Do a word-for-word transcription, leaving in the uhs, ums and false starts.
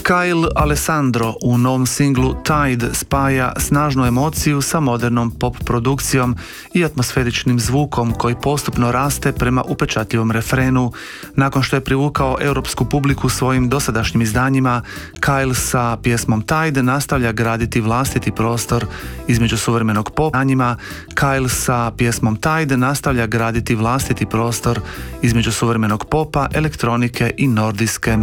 Kyle Alessandro u novom singlu Tide spaja snažnu emociju sa modernom pop produkcijom i atmosferičnim zvukom koji postupno raste prema upečatljivom refrenu. Nakon što je privukao europsku publiku svojim dosadašnjim izdanjima, Kyle sa pjesmom Tide nastavlja graditi vlastiti prostor između suvremenog popa. Kyle sa pjesmom Tide nastavlja graditi vlastiti prostor između suvremenog popa, elektronike i nordijske